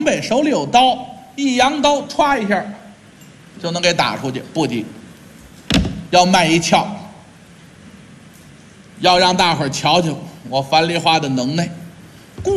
备，手里有刀，一扬刀，歘一下就能给打出去，不急，要卖一窍，要让大伙儿瞧瞧我樊梨花的能耐。